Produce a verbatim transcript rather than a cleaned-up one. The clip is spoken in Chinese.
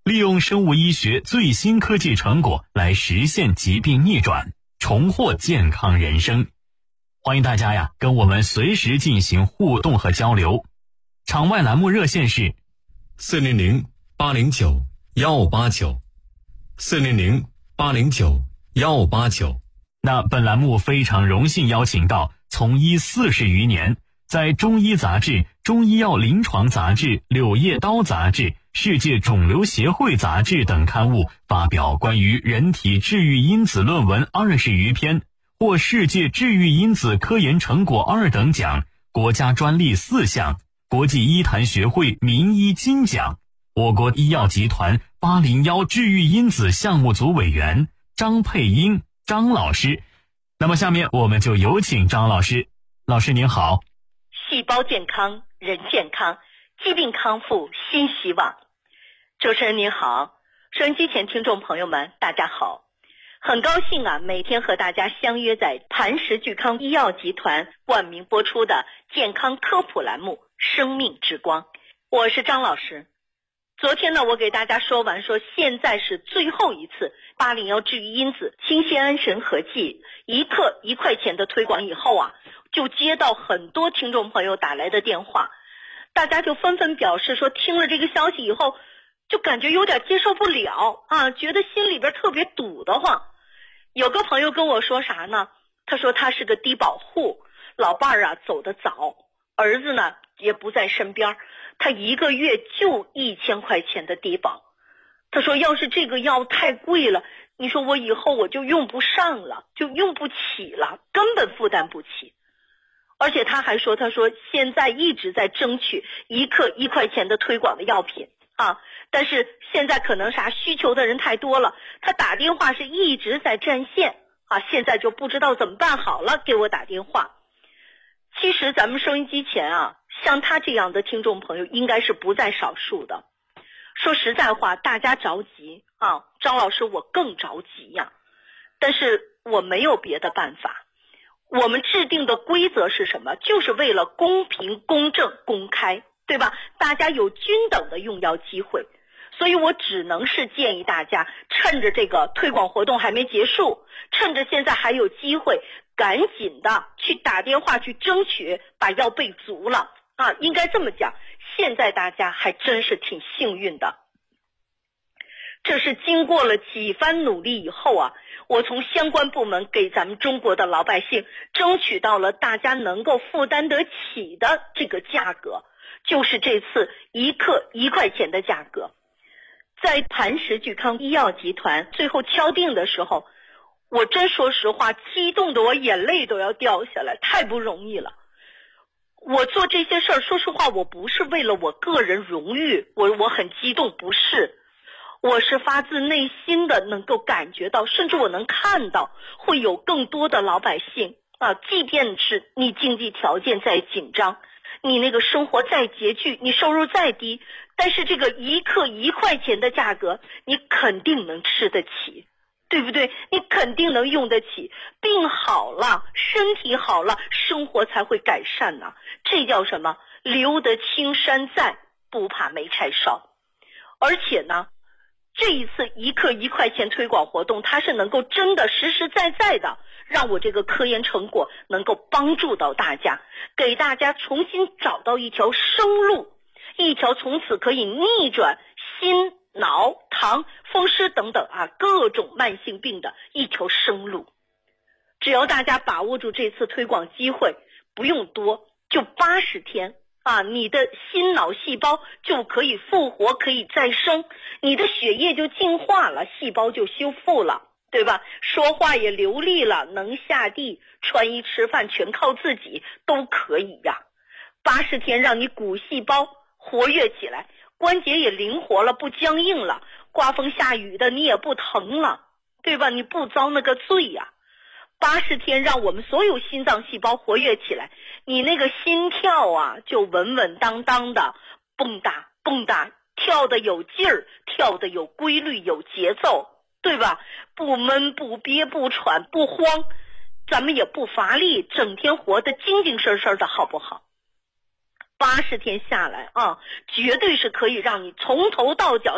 利用生物医学最新科技成果来实现疾病逆转，重获健康人生。欢迎大家呀，跟我们随时进行互动和交流。场外栏目热线是四零零八零九幺八九，四零零八零九幺八九。 那本栏目非常荣幸邀请到从医四十余年，在中医杂志、中医药临床杂志、柳叶刀杂志、世界肿瘤协会杂志等刊物发表关于人体治愈因子论文二十余篇，获世界治愈因子科研成果二等奖、国家专利四项、国际医坛学会名医金奖。我国医药集团八零一治愈因子项目组委员张佩英张老师。那么下面我们就有请张老师。老师您好。 细胞健康，人健康，疾病康复新希望。主持人您好，收音机前听众朋友们大家好，很高兴啊，每天和大家相约在磐石聚康医药集团冠名播出的健康科普栏目生命之光，我是张老师。昨天呢，我给大家说完说现在是最后一次八零一治愈因子清酰胺神合剂一克一块钱的推广以后啊，就接到很多听众朋友打来的电话，大家就纷纷表示说听了这个消息以后就感觉有点接受不了啊，觉得心里边特别堵得慌。有个朋友跟我说啥呢，他说他是个低保户，老伴儿啊走得早，儿子呢也不在身边，他一个月就一千块钱的低保。他说要是这个药太贵了，你说我以后我就用不上了，就用不起了，根本负担不起。而且他还说，他说现在一直在争取一克一块钱的推广的药品啊，但是现在可能啥需求的人太多了，他打电话是一直在占线啊，现在就不知道怎么办好了，给我打电话。其实咱们收音机前啊，像他这样的听众朋友应该是不在少数的。说实在话，大家着急啊，张老师我更着急呀，但是我没有别的办法。我们制定的规则是什么？就是为了公平、公正、公开，对吧？大家有均等的用药机会，所以我只能是建议大家趁着这个推广活动还没结束，趁着现在还有机会，赶紧的去打电话去争取把药备足了啊！应该这么讲，现在大家还真是挺幸运的。这是经过了几番努力以后啊，我从相关部门给咱们中国的老百姓争取到了大家能够负担得起的这个价格，就是这次一克一块钱的价格。在磐石聚康医药集团最后敲定的时候，我真说实话，激动的我眼泪都要掉下来，太不容易了。我做这些事儿，说实话，我不是为了我个人荣誉，我我很激动，不是。我是发自内心的能够感觉到，甚至我能看到会有更多的老百姓啊，即便是你经济条件再紧张，你那个生活再拮据，你收入再低，但是这个一克一块钱的价格，你肯定能吃得起，对不对？你肯定能用得起。病好了，身体好了，生活才会改善呢。这叫什么？留得青山在，不怕没柴烧。而且呢，这一次一克一块钱推广活动，它是能够真的实实在在的让我这个科研成果能够帮助到大家，给大家重新找到一条生路，一条从此可以逆转心脑糖风湿等等啊各种慢性病的一条生路。只要大家把握住这次推广机会，不用多，就八十天啊，你的心脑细胞就可以复活，可以再生，你的血液就净化了，细胞就修复了，对吧？说话也流利了，能下地，穿衣吃饭全靠自己，都可以呀。八十天让你骨细胞活跃起来，关节也灵活了，不僵硬了，刮风下雨的你也不疼了，对吧？你不遭那个罪呀。八十天让我们所有心脏细胞活跃起来，你那个心跳啊就稳稳当当的蹦跶蹦跶，跳得有劲儿，跳得有规律有节奏，对吧？不闷不憋不喘不慌，咱们也不乏力，整天活得精精神神的，好不好？八十天下来啊，绝对是可以让你从头到脚